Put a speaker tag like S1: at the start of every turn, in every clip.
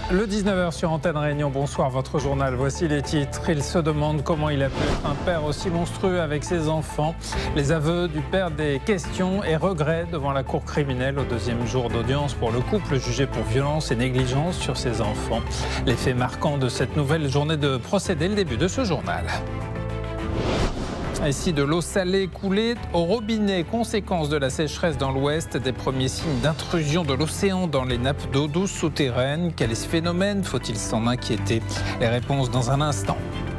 S1: Le 19h sur Antenne Réunion, bonsoir, votre journal. Voici les titres. Il se demande comment il a pu être un père aussi monstrueux avec ses enfants. Les aveux du père, des questions et regrets devant la cour criminelle au deuxième jour d'audience pour le couple jugé pour violence et négligence sur ses enfants. Les faits marquants de cette nouvelle journée de procès dès le début de ce journal. Ici, de l'eau salée coulée au robinet, conséquence de la sécheresse dans l'Ouest, des premiers signes d'intrusion de l'océan dans les nappes d'eau douce souterraines. Quel est ce phénomène ? Faut-il s'en inquiéter ? Les réponses dans un instant.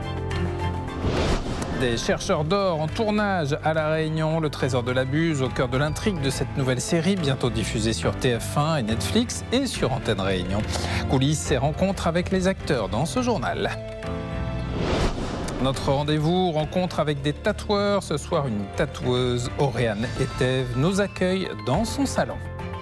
S1: Des chercheurs d'or en tournage à La Réunion, le trésor de la Buse au cœur de l'intrigue de cette nouvelle série, bientôt diffusée sur TF1 et Netflix et sur Antenne Réunion. Coulisses et rencontres avec les acteurs dans ce journal. Notre rendez-vous, rencontre avec des tatoueurs. Ce soir, une tatoueuse, Auréane Etève, nous accueille dans son salon.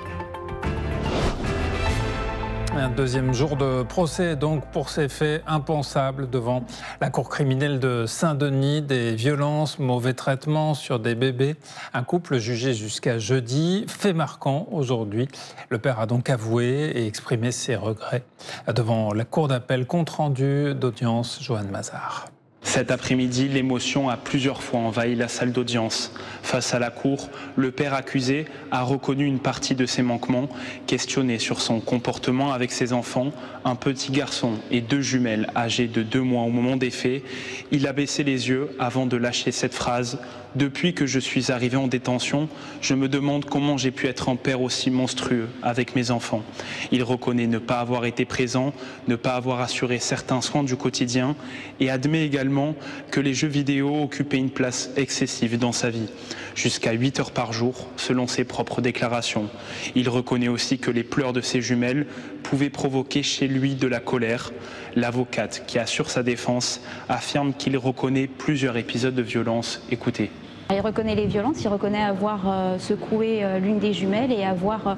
S1: Un deuxième jour de procès donc pour ces faits impensables devant la cour criminelle de Saint-Denis, des violences, mauvais traitements sur des bébés. Un couple jugé jusqu'à jeudi, fait marquant aujourd'hui. Le père a donc avoué et exprimé ses regrets devant la cour d'appel. Compte rendu d'audience, Joanne Mazard.
S2: Cet après-midi, l'émotion a plusieurs fois envahi la salle d'audience. Face à la cour, le père accusé a reconnu une partie de ses manquements. Questionné sur son comportement avec ses enfants, un petit garçon et 2 jumelles âgées de 2 mois au moment des faits, il a baissé les yeux avant de lâcher cette phrase. « Depuis que je suis arrivé en détention, je me demande comment j'ai pu être un père aussi monstrueux avec mes enfants. » Il reconnaît ne pas avoir été présent, ne pas avoir assuré certains soins du quotidien et admet également que les jeux vidéo occupaient une place excessive dans sa vie, jusqu'à 8 heures par jour, selon ses propres déclarations. Il reconnaît aussi que les pleurs de ses jumelles pouvaient provoquer chez lui de la colère. L'avocate qui assure sa défense affirme qu'il reconnaît plusieurs épisodes de violence. Écoutez.
S3: Il reconnaît les violences, il reconnaît avoir secoué l'une des jumelles et avoir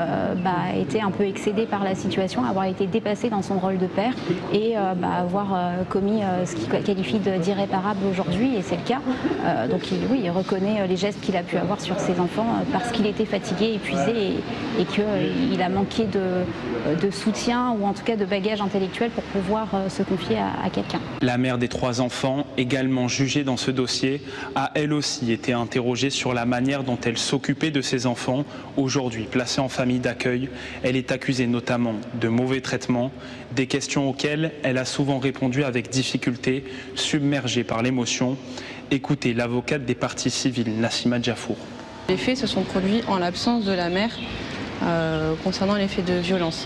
S3: été un peu excédé par la situation, avoir été dépassé dans son rôle de père et avoir commis ce qu'il qualifie d'irréparable aujourd'hui, et c'est le cas. Donc il reconnaît les gestes qu'il a pu avoir sur ses enfants parce qu'il était fatigué, épuisé et qu'il a manqué de soutien ou en tout cas de bagage intellectuel pour pouvoir se confier à quelqu'un.
S2: La mère des 3 enfants, également jugée dans ce dossier, a elle aussi été interrogée sur la manière dont elle s'occupait de ses enfants. Aujourd'hui placée en famille d'accueil, elle est accusée notamment de mauvais traitements, des questions auxquelles elle a souvent répondu avec difficulté, submergée par l'émotion. Écoutez l'avocate des parties civiles, Nassima Djafour.
S4: Les faits se sont produits en l'absence de la mère concernant les faits de violence.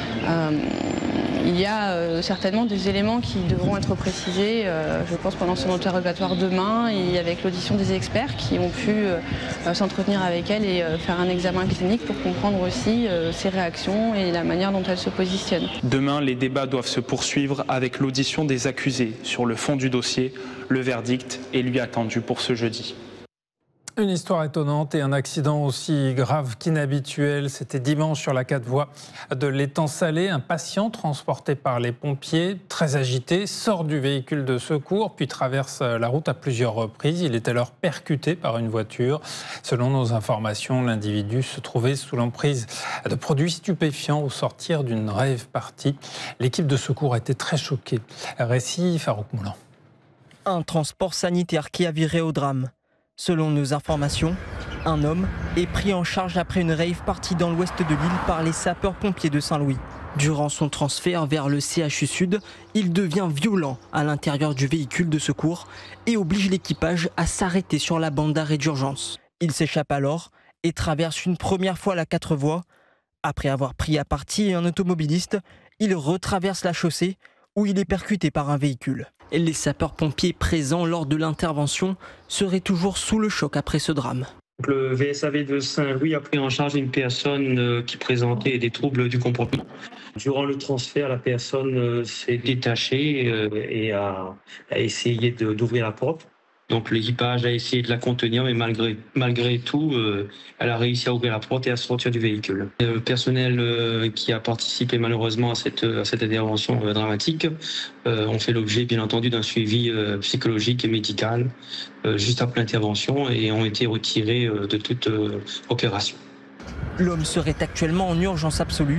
S4: Il y a certainement des éléments qui devront être précisés, je pense, pendant son interrogatoire demain et avec l'audition des experts qui ont pu s'entretenir avec elle et faire un examen clinique pour comprendre aussi ses réactions et la manière dont elle se positionne.
S2: Demain, les débats doivent se poursuivre avec l'audition des accusés sur le fond du dossier. Le verdict est lui attendu pour ce jeudi.
S1: Une histoire étonnante et un accident aussi grave qu'inhabituel. C'était dimanche sur la 4 voies de l'étang Salé. Un patient transporté par les pompiers, très agité, sort du véhicule de secours puis traverse la route à plusieurs reprises. Il est alors percuté par une voiture. Selon nos informations, l'individu se trouvait sous l'emprise de produits stupéfiants au sortir d'une rave party. L'équipe de secours a été très choquée. Récit Farouk Moulan.
S5: Un transport sanitaire qui a viré au drame. Selon nos informations, un homme est pris en charge après une rave partie dans l'ouest de l'île par les sapeurs-pompiers de Saint-Louis. Durant son transfert vers le CHU Sud, il devient violent à l'intérieur du véhicule de secours et oblige l'équipage à s'arrêter sur la bande d'arrêt d'urgence. Il s'échappe alors et traverse une première fois la 4 voies. Après avoir pris à partie un automobiliste, il retraverse la chaussée où il est percuté par un véhicule. Les sapeurs-pompiers présents lors de l'intervention seraient toujours sous le choc après ce drame.
S6: Le VSAV de Saint-Louis a pris en charge une personne qui présentait des troubles du comportement. Durant le transfert, la personne s'est détachée et a essayé d'ouvrir la porte. Donc l'équipage a essayé de la contenir, mais malgré tout, elle a réussi à ouvrir la porte et à sortir du véhicule. Le personnel qui a participé malheureusement à cette intervention dramatique ont fait l'objet bien entendu d'un suivi psychologique et médical juste après l'intervention et ont été retirés de toute opération.
S5: L'homme serait actuellement en urgence absolue.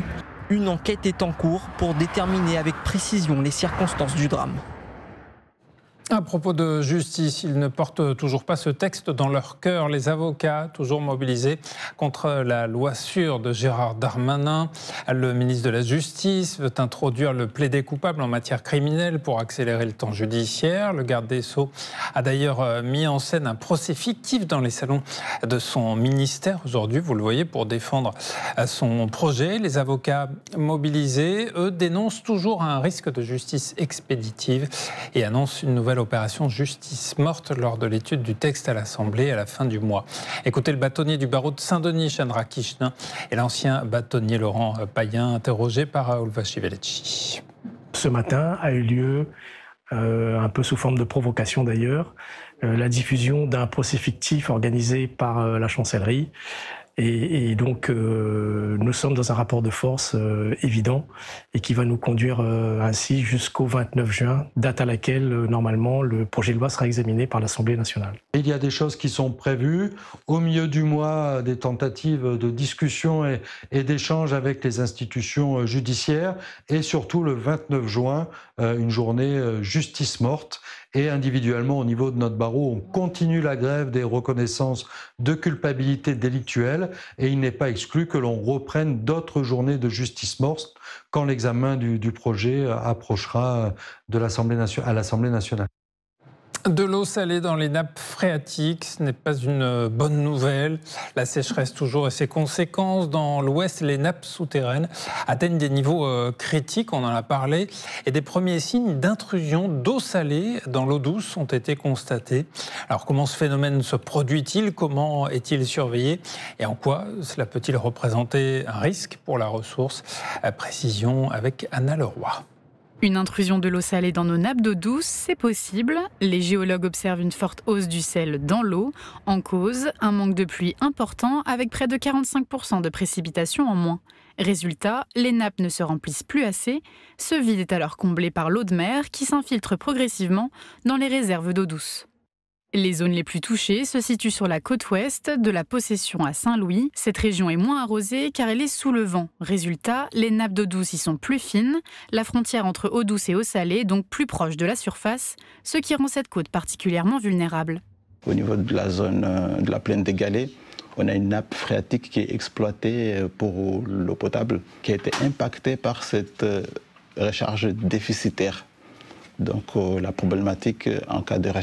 S5: Une enquête est en cours pour déterminer avec précision les circonstances du drame.
S1: À propos de justice, ils ne portent toujours pas ce texte dans leur cœur. Les avocats, toujours mobilisés contre la loi sûre de Gérard Darmanin. Le ministre de la Justice veut introduire le plaidé coupable en matière criminelle pour accélérer le temps judiciaire. Le garde des Sceaux a d'ailleurs mis en scène un procès fictif dans les salons de son ministère aujourd'hui, vous le voyez, pour défendre son projet. Les avocats mobilisés, eux, dénoncent toujours un risque de justice expéditive et annoncent une nouvelle opération justice morte lors de l'étude du texte à l'Assemblée à la fin du mois. Écoutez le bâtonnier du barreau de Saint-Denis, Chandra Krishna, et l'ancien bâtonnier Laurent Payen, interrogé par Ulva Chiveleci.
S7: Ce matin a eu lieu, un peu sous forme de provocation d'ailleurs, la diffusion d'un procès fictif organisé par la chancellerie. Et donc, nous sommes dans un rapport de force évident et qui va nous conduire ainsi jusqu'au 29 juin, date à laquelle, normalement, le projet de loi sera examiné par l'Assemblée nationale.
S8: Il y a des choses qui sont prévues. Au milieu du mois, des tentatives de discussion et d'échange avec les institutions judiciaires. Et surtout, le 29 juin, une journée justice morte. Et individuellement, au niveau de notre barreau, on continue la grève des reconnaissances de culpabilité délictuelle et il n'est pas exclu que l'on reprenne d'autres journées de justice morte quand l'examen du projet approchera à l'Assemblée nationale.
S1: De l'eau salée dans les nappes phréatiques, ce n'est pas une bonne nouvelle. La sécheresse toujours et ses conséquences. Dans l'ouest, les nappes souterraines atteignent des niveaux critiques, on en a parlé, et des premiers signes d'intrusion d'eau salée dans l'eau douce ont été constatés. Alors comment ce phénomène se produit-il? Comment est-il surveillé? Et en quoi cela peut-il représenter un risque pour la ressource? Précision avec Anna Leroy.
S9: Une intrusion de l'eau salée dans nos nappes d'eau douce, c'est possible. Les géologues observent une forte hausse du sel dans l'eau. En cause, un manque de pluie important avec près de 45% de précipitations en moins. Résultat, les nappes ne se remplissent plus assez. Ce vide est alors comblé par l'eau de mer qui s'infiltre progressivement dans les réserves d'eau douce. Les zones les plus touchées se situent sur la côte ouest, de la Possession à Saint-Louis. Cette région est moins arrosée car elle est sous le vent. Résultat, les nappes d'eau douce y sont plus fines, la frontière entre eau douce et eau salée est donc plus proche de la surface, ce qui rend cette côte particulièrement vulnérable.
S10: Au niveau de la zone de la plaine des Galets, on a une nappe phréatique qui est exploitée pour l'eau potable, qui a été impactée par cette recharge déficitaire. Donc la problématique en cas de